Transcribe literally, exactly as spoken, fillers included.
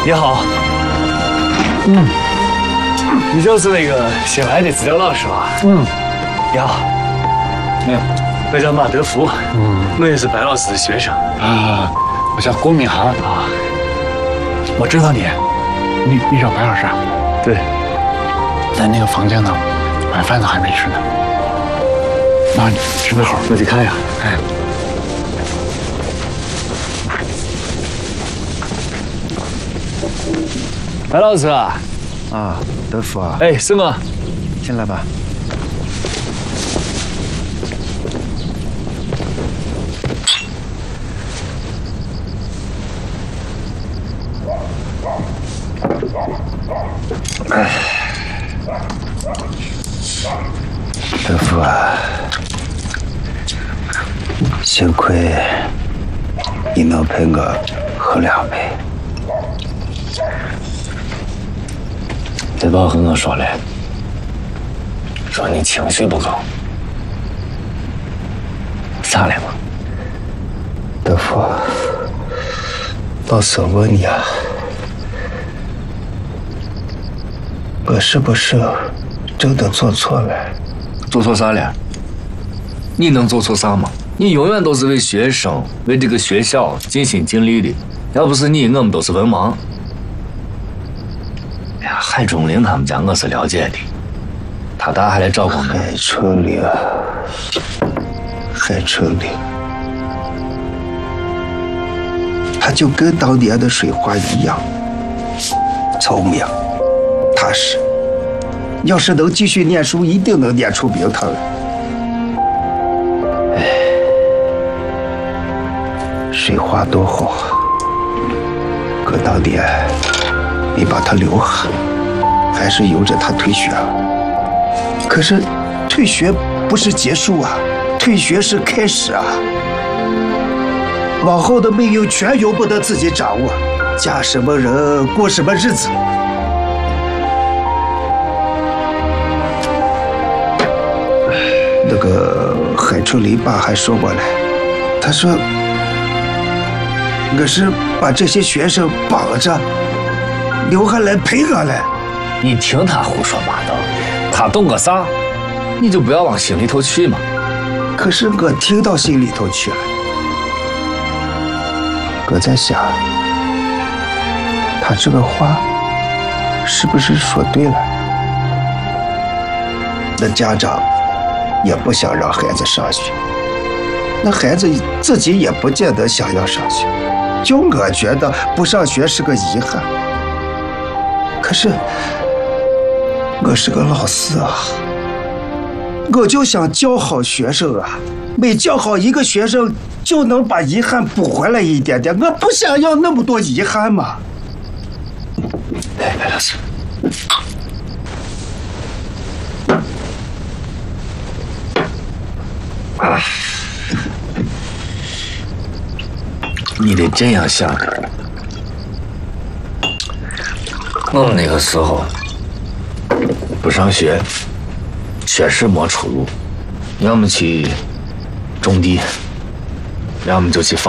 你好。嗯，你就是那个新来的资料老师吧？嗯。你好。 嗯， 我叫马德福。 嗯， 我也是白老师的学生。 啊，我叫郭敏航啊。 我知道你，你你找白老师啊？ 对。 在那个房间呢，晚饭都还没吃呢。那你吃个好， 我去看呀。 哎。 白老师啊， 啊，德福啊， 哎，是我， 进来吧。哎，德福啊，幸亏你能陪我喝两杯。 这宝和我说了，说你情绪不高，咋了嘛？ 德福，老师问你啊，我是不是真的做错了？ 做错啥了？你能做错啥吗？你永远都是为学生、为这个学校尽心尽力的。要不是你，我们都是文盲。 海钟灵他们家我是了解的，他爸还来照顾我。 海春灵，海春灵，他就跟当年的水花一样，聪明、踏实。要是能继续念书，一定能念出名堂。哎，水花多好，可当年没把他留下。 还是由着他退学，可是退学不是结束啊，退学是开始啊。往后的命运全由不得自己掌握，嫁什么人过什么日子。那个海春林爸还说过来，他说我是把这些学生绑着留下来陪我来。 你听他胡说八道，他懂个啥？你就不要往心里头去嘛。 可是我听到心里头去了，我在想，他这个话是不是说对了？那家长也不想让孩子上学，那孩子自己也不见得想要上学，就我觉得不上学是个遗憾。可是。 我是个老师啊，我就想教好学生啊，每教好一个学生，就能把遗憾补回来一点点。我不想要那么多遗憾嘛。 哎，白老师，啊，你得这样想。我们那个时候。 不上学，确实没出路，要么去种地，要么就去放。